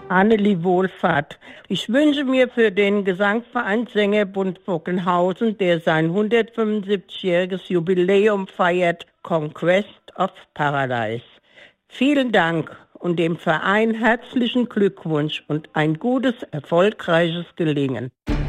Annelie Wohlfahrt. Ich wünsche mir für den Gesangverein Sängerbund Bockenhausen, der sein 175-jähriges Jubiläum feiert, Conquest of Paradise. Vielen Dank und dem Verein herzlichen Glückwunsch und ein gutes, erfolgreiches Gelingen.